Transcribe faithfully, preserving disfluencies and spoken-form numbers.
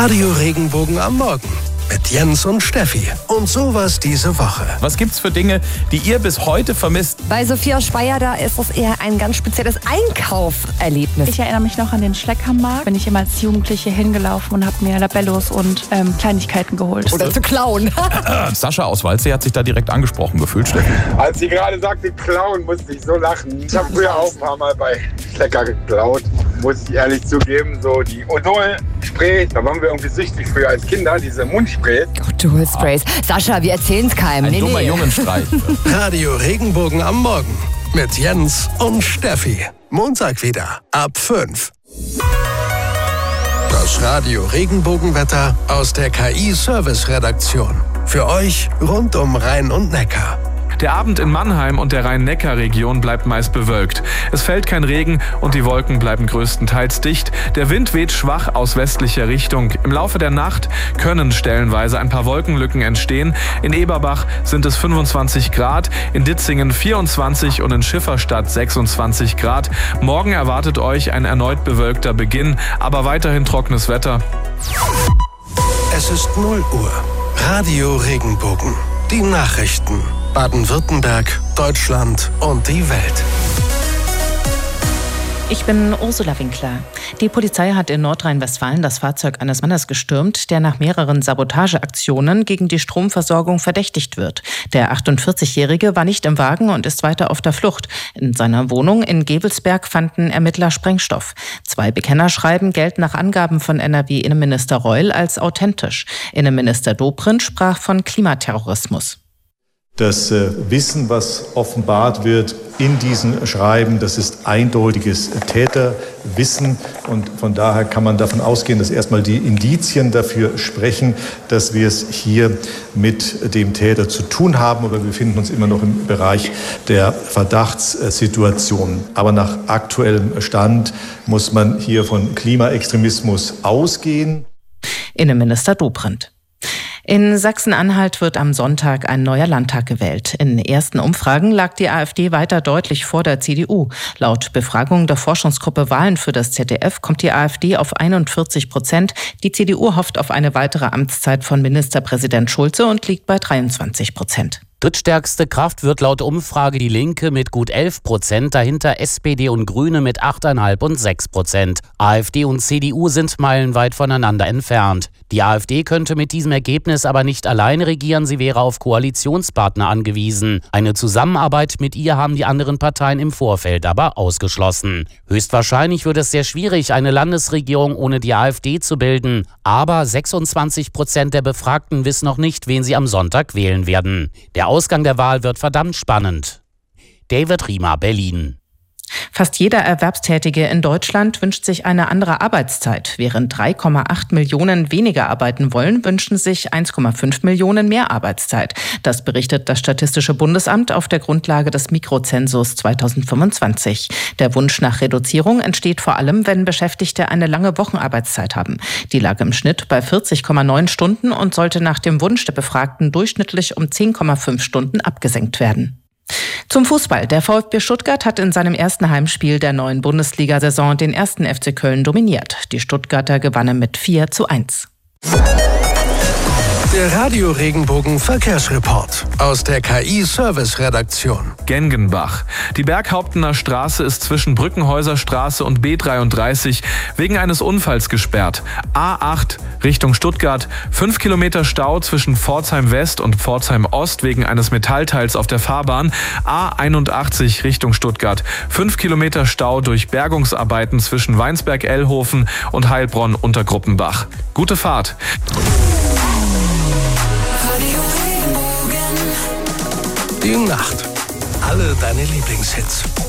Radio Regenbogen am Morgen mit Jens und Steffi. Und sowas diese Woche. Was gibt's für Dinge, die ihr bis heute vermisst? Bei Sophia Speyer, da ist es eher ein ganz spezielles Einkauferlebnis. Ich erinnere mich noch an den Schleckermarkt. Bin ich immer als Jugendliche hingelaufen und habe mir Labellos und ähm, Kleinigkeiten geholt. Oder zu klauen. Sascha aus Waldsee hat sich da direkt angesprochen gefühlt, Steffi. Als sie gerade sagte, klauen, musste ich so lachen. Ich habe früher auch ein paar Mal bei Schlecker geklaut. Muss ich ehrlich zugeben, so die Odol-Spray, da waren wir irgendwie süchtig früher als Kinder, diese Mundsprays. Odol-Sprays. Sascha, wir erzählen's keinem. Ein nee, dummer nee. Jungenstreich. Radio Regenbogen am Morgen mit Jens und Steffi. Montag wieder ab fünf. Das Radio Regenbogenwetter aus der K I-Service-Redaktion. Für euch rund um Rhein und Neckar. Der Abend in Mannheim und der Rhein-Neckar-Region bleibt meist bewölkt. Es fällt kein Regen und die Wolken bleiben größtenteils dicht. Der Wind weht schwach aus westlicher Richtung. Im Laufe der Nacht können stellenweise ein paar Wolkenlücken entstehen. In Eberbach sind es fünfundzwanzig Grad, in Ditzingen vierundzwanzig und in Schifferstadt sechsundzwanzig Grad. Morgen erwartet euch ein erneut bewölkter Beginn, aber weiterhin trockenes Wetter. Es ist null Uhr. Radio Regenbogen. Die Nachrichten. Baden-Württemberg, Deutschland und die Welt. Ich bin Ursula Winkler. Die Polizei hat in Nordrhein-Westfalen das Fahrzeug eines Mannes gestürmt, der nach mehreren Sabotageaktionen gegen die Stromversorgung verdächtigt wird. Der achtundvierzigjährige war nicht im Wagen und ist weiter auf der Flucht. In seiner Wohnung in Gevelsberg fanden Ermittler Sprengstoff. Zwei Bekennerschreiben gelten nach Angaben von N R W-Innenminister Reul als authentisch. Innenminister Dobrindt sprach von Klimaterrorismus. Das äh, Wissen, was offenbart wird in diesen Schreiben, das ist eindeutiges Täterwissen. Und von daher kann man davon ausgehen, dass erstmal die Indizien dafür sprechen, dass wir es hier mit dem Täter zu tun haben. Aber wir befinden uns immer noch im Bereich der Verdachtssituation. Aber nach aktuellem Stand muss man hier von Klimaextremismus ausgehen. Innenminister Dobrindt. In Sachsen-Anhalt wird am Sonntag ein neuer Landtag gewählt. In ersten Umfragen lag die AfD weiter deutlich vor der C D U. Laut Befragung der Forschungsgruppe Wahlen für das Z D F kommt die AfD auf einundvierzig Prozent. Die C D U hofft auf eine weitere Amtszeit von Ministerpräsident Schulze und liegt bei dreiundzwanzig Prozent. Drittstärkste Kraft wird laut Umfrage die Linke mit gut elf Prozent, dahinter S P D und Grüne mit acht Komma fünf und sechs Prozent. AfD und C D U sind meilenweit voneinander entfernt. Die AfD könnte mit diesem Ergebnis aber nicht alleine regieren, sie wäre auf Koalitionspartner angewiesen. Eine Zusammenarbeit mit ihr haben die anderen Parteien im Vorfeld aber ausgeschlossen. Höchstwahrscheinlich wird es sehr schwierig, eine Landesregierung ohne die AfD zu bilden. Aber sechsundzwanzig Prozent der Befragten wissen noch nicht, wen sie am Sonntag wählen werden. Der Ausgang der Wahl wird verdammt spannend. David Riemer, Berlin. Fast jeder Erwerbstätige in Deutschland wünscht sich eine andere Arbeitszeit. Während drei Komma acht Millionen weniger arbeiten wollen, wünschen sich eins Komma fünf Millionen mehr Arbeitszeit. Das berichtet das Statistische Bundesamt auf der Grundlage des Mikrozensus zweitausendfünfundzwanzig. Der Wunsch nach Reduzierung entsteht vor allem, wenn Beschäftigte eine lange Wochenarbeitszeit haben. Die lag im Schnitt bei vierzig Komma neun Stunden und sollte nach dem Wunsch der Befragten durchschnittlich um zehn Komma fünf Stunden abgesenkt werden. Zum Fußball. Der VfB Stuttgart hat in seinem ersten Heimspiel der neuen Bundesliga-Saison den ersten F C Köln dominiert. Die Stuttgarter gewannen mit vier zu eins. Der Radio Regenbogen Verkehrsreport aus der K I-Service-Redaktion. Gengenbach. Die Berghauptener Straße ist zwischen Brückenhäuser Straße und B dreiunddreißig wegen eines Unfalls gesperrt. A acht Richtung Stuttgart. Fünf Kilometer Stau zwischen Pforzheim West und Pforzheim Ost wegen eines Metallteils auf der Fahrbahn. A einundachtzig Richtung Stuttgart. Fünf Kilometer Stau durch Bergungsarbeiten zwischen Weinsberg-Ellhofen und Heilbronn-Untergruppenbach. Gute Fahrt. Die Nacht. Alle deine Lieblingshits.